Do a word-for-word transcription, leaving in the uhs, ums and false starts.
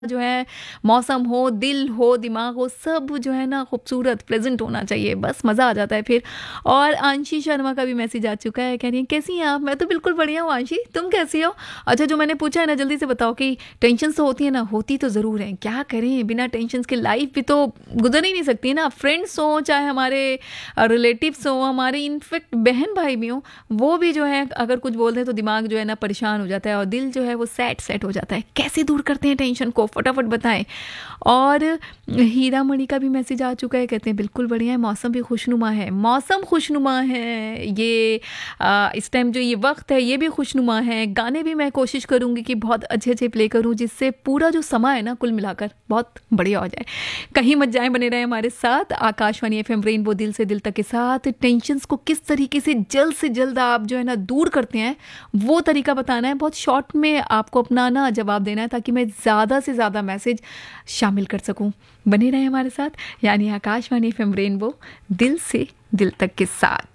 जो है मौसम हो, दिल हो, दिमाग हो, सब जो है ना खूबसूरत प्लेजेंट होना चाहिए, बस मज़ा आ जाता है फिर। और आंशी शर्मा का भी मैसेज आ चुका है, कह रही हैं कैसी हैं आप? मैं तो बिल्कुल बढ़िया हूँ आंशी, तुम कैसी हो? अच्छा, जो मैंने पूछा है ना जल्दी से बताओ कि टेंशन तो होती है ना, होती तो ज़रूर है, क्या करें बिना टेंशन के लाइफ भी तो गुजर ही नहीं सकती है ना। फ्रेंड्स हो चाहे हमारे रिलेटिव्स हो, हमारे इनफेक्ट बहन भाई भी हो, वो भी जो है अगर कुछ बोल दें तो दिमाग जो है ना परेशान हो जाता है और दिल जो है वो सेट सेट हो जाता है। कैसे दूर करते हैं टेंशन को, फटाफट बताएं। और हीरा मणि का भी मैसेज आ चुका है, कहते हैं बिल्कुल बढ़िया है, मौसम भी खुशनुमा है। मौसम खुशनुमा है, ये आ, इस टाइम जो ये वक्त है ये भी खुशनुमा है। गाने भी मैं कोशिश करूंगी कि बहुत अच्छे अच्छे प्ले करूं जिससे पूरा जो समय है ना कुल मिलाकर बहुत बढ़िया हो जाए। कहीं मत जाए, बने रहे हमारे साथ आकाशवाणी एफएम रेनबो दिल से दिल तक के साथ। टेंशन्स को किस तरीके से जल्द से जल्द आप जो है ना दूर करते हैं वो तरीका बताना है, बहुत शॉर्ट में आपको अपना ना जवाब देना है ताकि मैं ज़्यादा से ज़्यादा मैसेज शामिल कर सकूं। बने रहे हमारे साथ, यानी आकाशवाणी एफएम रेनबो दिल से दिल तक के साथ।